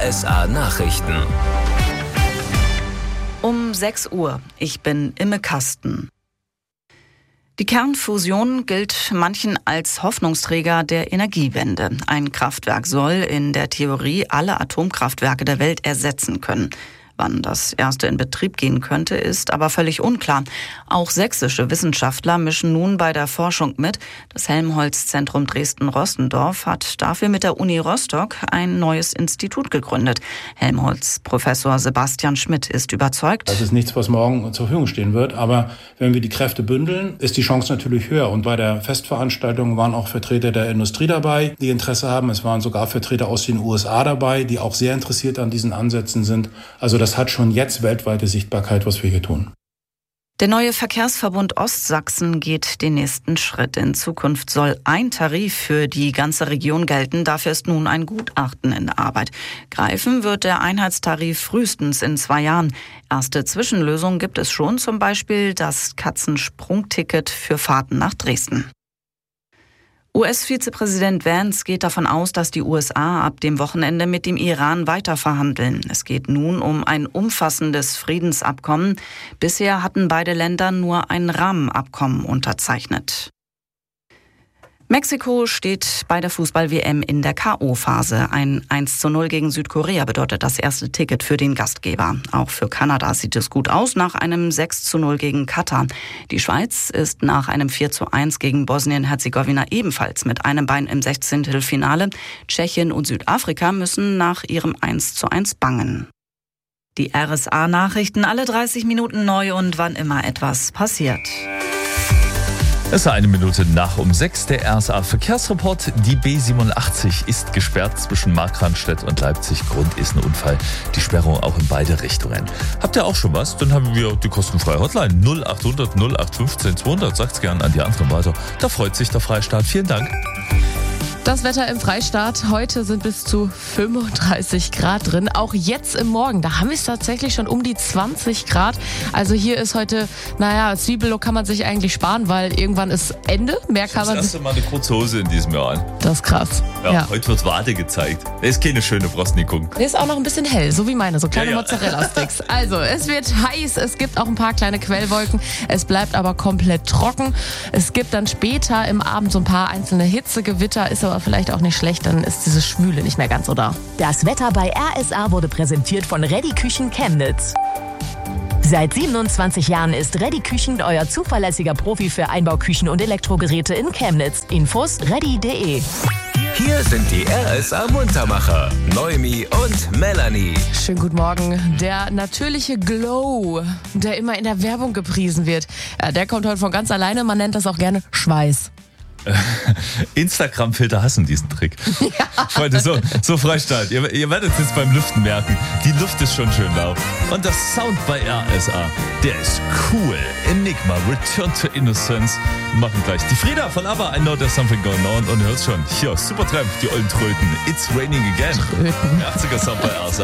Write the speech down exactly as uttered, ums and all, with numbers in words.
S A Nachrichten. Um sechs Uhr. Ich bin Imme Kasten. Die Kernfusion gilt manchen als Hoffnungsträger der Energiewende. Ein Kraftwerk soll in der Theorie alle Atomkraftwerke der Welt ersetzen können. Wann das erste in Betrieb gehen könnte, ist aber völlig unklar. Auch sächsische Wissenschaftler mischen nun bei der Forschung mit. Das Helmholtz-Zentrum Dresden-Rossendorf hat dafür mit der Uni Rostock ein neues Institut gegründet. Helmholtz-Professor Sebastian Schmidt ist überzeugt. Das ist nichts, was morgen zur Verfügung stehen wird. Aber wenn wir die Kräfte bündeln, ist die Chance natürlich höher. Und bei der Festveranstaltung waren auch Vertreter der Industrie dabei, die Interesse haben. Es waren sogar Vertreter aus den U S A dabei, die auch sehr interessiert an diesen Ansätzen sind. Also das hat schon jetzt weltweite Sichtbarkeit, was wir hier tun. Der neue Verkehrsverbund Ostsachsen geht den nächsten Schritt. In Zukunft soll ein Tarif für die ganze Region gelten. Dafür ist nun ein Gutachten in der Arbeit. Greifen wird der Einheitstarif frühestens in zwei Jahren. Erste Zwischenlösungen gibt es schon, zum Beispiel das Katzensprungticket für Fahrten nach Dresden. U S-Vizepräsident Vance geht davon aus, dass die U S A ab dem Wochenende mit dem Iran weiter verhandeln. Es geht nun um ein umfassendes Friedensabkommen. Bisher hatten beide Länder nur ein Rahmenabkommen unterzeichnet. Mexiko steht bei der Fußball-W M in der K O-Phase. Ein eins zu null gegen Südkorea bedeutet das erste Ticket für den Gastgeber. Auch für Kanada sieht es gut aus nach einem sechs zu null gegen Katar. Die Schweiz ist nach einem vier zu eins gegen Bosnien-Herzegowina ebenfalls mit einem Bein im Sechzehntelfinale. Tschechien und Südafrika müssen nach ihrem eins zu eins bangen. Die R S A-Nachrichten alle dreißig Minuten neu und wann immer etwas passiert. Es ist eine Minute nach um sechs, der R S A-Verkehrsreport. Die B siebenundachtzig ist gesperrt zwischen Markranstädt und Leipzig. Grund ist ein Unfall. Die Sperrung auch in beide Richtungen. Habt ihr auch schon was? Dann haben wir die kostenfreie Hotline null achthundert null acht fünfzehn zweihundert. Sagt's gern an die anderen weiter. Da freut sich der Freistaat. Vielen Dank. Das Wetter im Freistaat. Heute sind bis zu fünfunddreißig Grad drin. Auch jetzt im Morgen, da haben wir es tatsächlich schon um die zwanzig Grad. Also hier ist heute, naja, Zwiebellook kann man sich eigentlich sparen, weil irgendwann ist Ende. Mehr kann man. Das erste Mal eine kurze Hose in diesem Jahr an. Das ist krass. Ja, ja. Heute wird Wade gezeigt. Das ist keine schöne Brostnikung. Der ist auch noch ein bisschen hell, so wie meine, so kleine ja, ja. Mozzarella-Sticks. Also, es wird heiß, es gibt auch ein paar kleine Quellwolken. Es bleibt aber komplett trocken. Es gibt dann später im Abend so ein paar einzelne Hitzegewitter, ist aber vielleicht auch nicht schlecht, dann ist diese Schwüle nicht mehr ganz so da. Das Wetter bei R S A wurde präsentiert von Reddy Küchen Chemnitz. Seit siebenundzwanzig Jahren ist Reddy Küchen euer zuverlässiger Profi für Einbauküchen und Elektrogeräte in Chemnitz. Infos reddy punkt de. Hier sind die R S A-Muntermacher, Noemi und Melanie. Schönen guten Morgen. Der natürliche Glow, der immer in der Werbung gepriesen wird, ja, der kommt heute von ganz alleine. Man nennt das auch gerne Schweiß. Instagram-Filter hassen diesen Trick. Ja. Freunde, so, so Freistaat. Ihr, ihr werdet es jetzt beim Lüften merken. Die Luft ist schon schön lau. Und der Sound bei R S A, der ist cool. Enigma, Return to Innocence. Wir machen gleich die Frieda von ABBA, I Know There's Something Going On. Und hörst schon, hier, Supertramp, die ollen Tröten. It's Raining Again. Tröten. achtziger Sound bei R S A.